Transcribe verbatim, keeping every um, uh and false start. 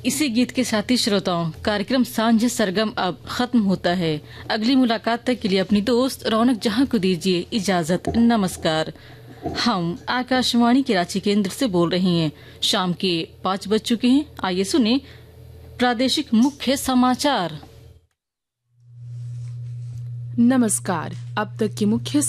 इसी गीत के साथ ही श्रोताओं, कार्यक्रम सांझ सरगम अब खत्म होता है। अगली मुलाकात तक के लिए अपनी दोस्त रौनक जहां को दीजिए इजाजत। नमस्कार। हम आकाशवाणी के रांची केंद्र से बोल रहे हैं। शाम के पाँच बज चुके हैं। आइए सुने प्रादेशिक मुख्य समाचार। नमस्कार। अब तक के मुख्य